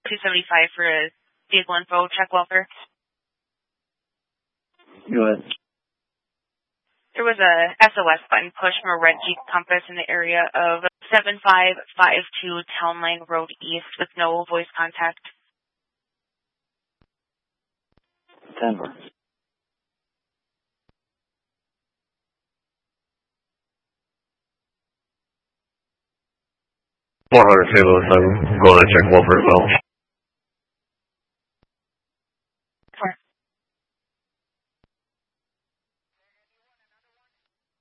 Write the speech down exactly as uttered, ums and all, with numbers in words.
two seventy-five for a vehicle info, check welfare. Go ahead. There was a S O S button pushed from a red Jeep Compass in the area of seven five five two Town Line Road East with no voice contact. Denver. four hundred Table seven, going to check welfare as well.